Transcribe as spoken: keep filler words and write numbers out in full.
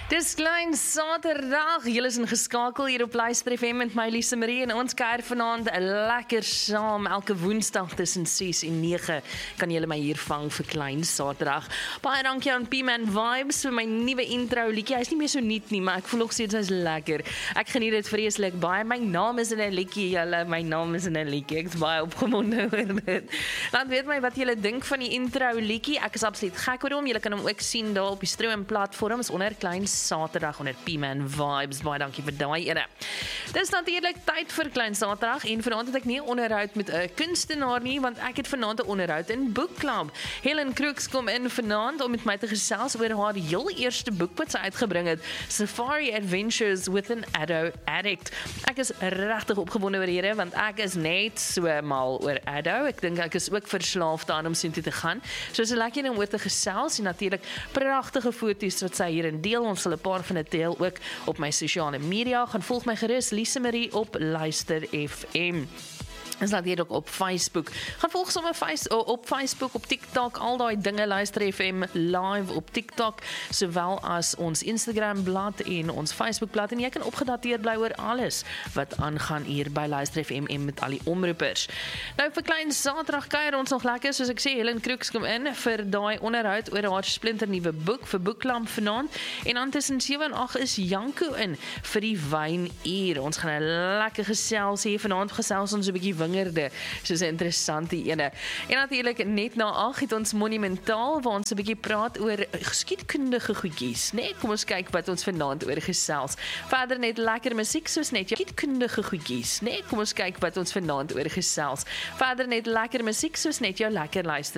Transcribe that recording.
Dis klein Saterdag, julle is ingeskakel hier op Luister F M met my Lise Marie en ons kuier vanaand lekker saam elke Woensdag tussen ses en nege kan julle my hier vang vir klein Saterdag. Baie dankie aan P-Man Vibes vir my nuwe intro liedjie. Hy's nie meer so nuut nie, maar ek voel nog steeds hy's lekker. Ek geniet dit vreeslik baie. My naam is in 'n liedjie, julle, my naam is in 'n liedjie. Ek's baie opgewonde oor dit. Laat weet my wat julle dink van die intro liedjie. Ek is absoluut gek oor hom. Julle kan hom ook sien daar op die Stroom platforms onder klein Saterdag onder P-Man Vibes. Baie dankie vir daai ene. Dis natuurlik tyd vir klein Saterdag en vanaand het ek nie 'n onderhoud met 'n kunstenaar nie, want ek het vanaand 'n onderhoud in boekklub. Helen Crooks kom in vanaand om met my te gesels oor haar heel eerste boek wat sy uitgebring het, Safari Adventures with an Addo Addict. Ek is regtig opgewonde oor hierdie, want ek is net so mal oor Addo. Ek dink ek is ook verslaaf daaraan om soontoe te gaan. So is lekker om oor te gesels en natuurlik pragtige foto's wat sy hierin deel. Ons sal 'n paar van dit deel ook op my sosiale media. Gaan volg my gerus Lise Marie op Luister F M. Is dat hier ook op Facebook. Gaan volg sommer op Facebook, op TikTok, al daai dinge, Luister F M live op TikTok, sowel as ons Instagram blad en ons Facebook blad, en jy kan opgedateerd bly oor alles wat aangaan hier by Luister F M en met al die omroepers. Nou vir klein Saterdag kuier ons nog lekker, soos ek sê, Helen Crooks kom in vir daai onderhoud oor haar splinternuwe boek vir Boeklamp vanaand, en dan tussen sewe en agt is Janko in vir die wynuur. Ons gaan 'n lekker gesels hier vanaand, gesels ons 'n bietjie wingerde, soos 'n interessante ene. En natuurlik net na agt het ons Monumentaal, waar ons 'n bietjie praat oor geskiedkundige goedjies, né? Kom ons kyk wat ons vanaand oor gesels. Verder net lekker musiek, soos net jou geskiedkundige goedjies, né? Kom ons kyk wat ons vanaand oor gesels. Verder net lekker musiek, soos net jou lekker luister